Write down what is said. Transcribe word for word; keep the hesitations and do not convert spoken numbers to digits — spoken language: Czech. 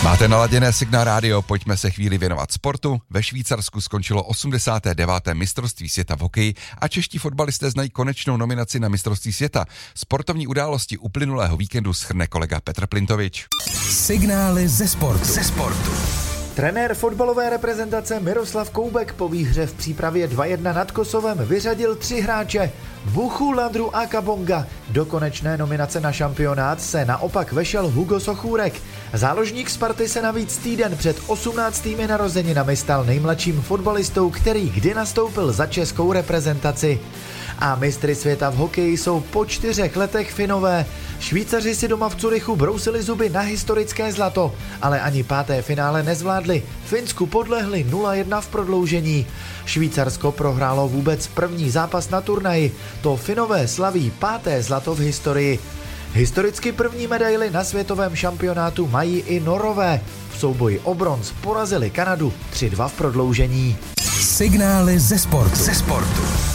Máte naladěné Signál rádio, pojďme se chvíli věnovat sportu. Ve Švýcarsku skončilo osmdesáté deváté mistrovství světa v hokeji a čeští fotbalisté znají konečnou nominaci na mistrovství světa. Sportovní události uplynulého víkendu shrne kolega Petr Plintovič. Signály ze sportu. Ze sportu. Trenér fotbalové reprezentace Miroslav Koubek po výhře v přípravě dva jedna nad Kosovem vyřadil tři hráče. Buchu, Landru a Kabonga. Do konečné nominace na šampionát se naopak vešel Hugo Sochůrek. Záložník Sparty se navíc týden před osmnáctými narozeninami stal nejmladším fotbalistou, který kdy nastoupil za českou reprezentaci. A mistry světa v hokeji jsou po čtyřech letech Finové. Švýcaři si doma v Curychu brousili zuby na historické zlato, ale ani páté finále nezvládli. Finsku podlehli nula jedna v prodloužení. Švýcarsko prohrálo vůbec první zápas na turnaji. To Finové slaví páté zlato v historii. Historicky první medaili na světovém šampionátu mají i Norové. V souboji o bronz porazili Kanadu tři dva v prodloužení. Signály ze sportu. Ze sportu.